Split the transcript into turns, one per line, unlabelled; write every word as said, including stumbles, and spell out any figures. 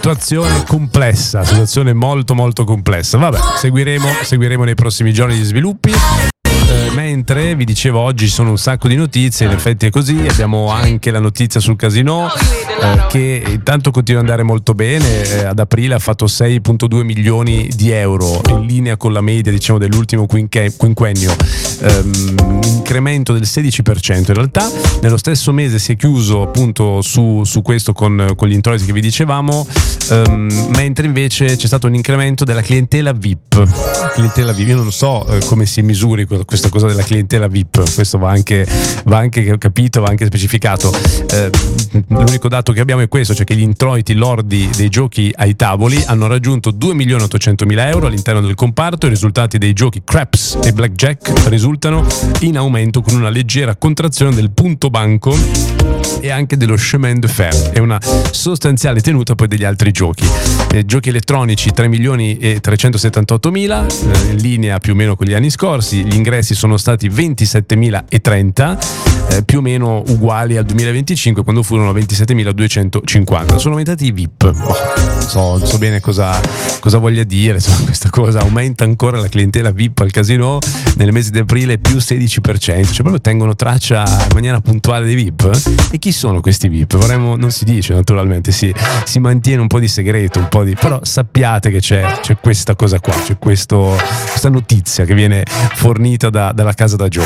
situazione complessa, situazione molto molto complessa. Vabbè, seguiremo, seguiremo nei prossimi giorni gli sviluppi. Eh, mentre vi dicevo, oggi ci sono un sacco di notizie, in effetti è così. Abbiamo anche la notizia sul casino eh, che intanto continua ad andare molto bene. Eh, ad aprile ha fatto sei virgola due milioni di euro, in linea con la media, diciamo, dell'ultimo quinque- quinquennio, ehm, incremento del sedici per cento in realtà. Nello stesso mese si è chiuso appunto su, su questo con, con gli introiti che vi dicevamo, ehm, mentre invece c'è stato un incremento della clientela V I P. Clientela V I P, io non so eh, come si misuri questa cosa della clientela V I P, questo va anche, va anche capito, va anche specificato. Eh, l'unico dato che abbiamo è questo, cioè che gli introiti lordi dei giochi ai tavoli hanno raggiunto due milioni ottocentomila euro all'interno del comparto. I risultati dei giochi craps e blackjack risultano in aumento, con una leggera contrazione del punto banco e anche dello chemin de fer, e una sostanziale tenuta poi degli altri giochi. Eh, giochi elettronici tre milioni e trecentosettantottomila, eh, in linea più o meno con gli anni scorsi. Gli ingressi sono stati ventisettemila e trenta, eh, più o meno uguali al duemilaventicinque, quando furono ventisettemiladuecentocinquanta. Sono aumentati i V I P. Oh, non so, non so bene cosa, cosa voglia dire, insomma, questa cosa. Aumenta ancora la clientela V I P al casino nel mese di aprile, più sedici per cento, cioè proprio tengono traccia in maniera puntuale dei V I P. E chi sono questi V I P? Vorremmo, non si dice naturalmente, si, si mantiene un po' di segreto, un po' di, però sappiate che c'è, c'è questa cosa qua, c'è questo, questa notizia che viene fornita da, dalla casa da gioco.